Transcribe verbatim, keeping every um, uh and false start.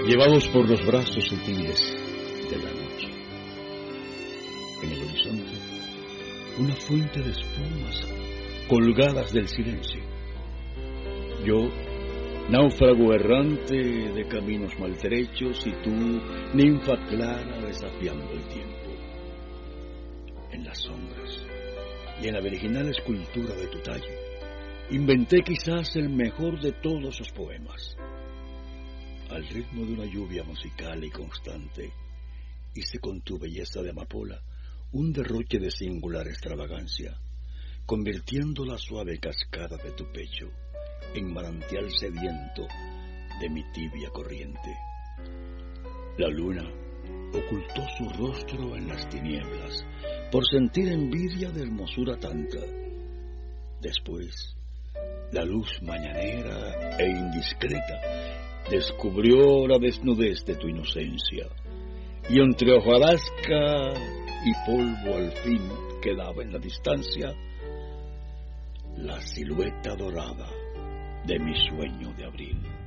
llevados por los brazos sutiles de la noche. En el horizonte, una fuente de espumas colgadas del silencio. Yo, náufrago errante de caminos maltrechos, y tú, ninfa clara desafiando el tiempo. En las sombras y en la virginal escultura de tu talle, inventé quizás el mejor de todos los poemas. Al ritmo de una lluvia musical y constante, hice con tu belleza de amapola un derroche de singular extravagancia, convirtiendo la suave cascada de tu pecho en manantial sediento de mi tibia corriente. La luna ocultó su rostro en las tinieblas por sentir envidia de hermosura tanta. Después, la luz mañanera e indiscreta descubrió la desnudez de tu inocencia, y entre hojarasca y polvo al fin quedaba en la distancia la silueta dorada de mi sueño de abril.